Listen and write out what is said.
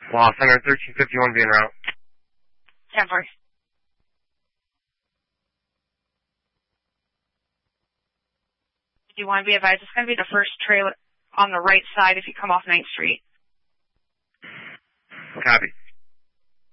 Lost Center 1351 being route. 10-4. Do you want to be advised? It's going to be the first trailer on the right side if you come off 9th Street. Copy.